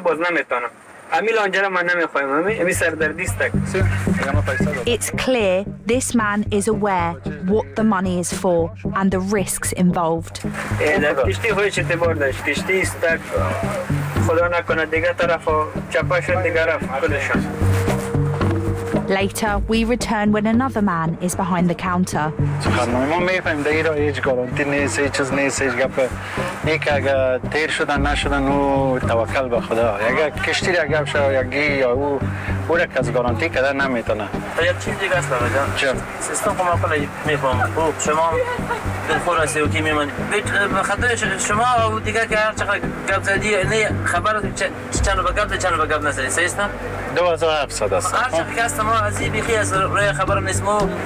باز نمیتونم. امی لانجه من نمیخوایم. امی سردردی است. It's clear this man is aware what the money is for and the risks involved. کشتی خودش اعتبار داشت. کشتی است. خدا نکنه دیگه طرف چپا شد دیگه رفت کلشان. Later, we return when another man is behind the counter. ما میفهمیم دیگه هیچ گارانتی نیست، هیچ چیز نیست، هیچ گپ. یک اگه تیر شدن نشدن او توکل به خدا. اگه کشتی را گپ شد یکی یا او را از گارانتی کردن نمیتونه. یک چیز دیگه است بابا چه؟ سیستم کمک کنه میفهمم. خب شما دلخور هستی و کی میمونی؟ به خاطر شما و دیگه که هر چقدر گپ زدی نه خبر چند به گپ چند به گپ نزدی سیستم 2700 است. هر چقدر که است ما از این بیخی از روی خبر نیست. ما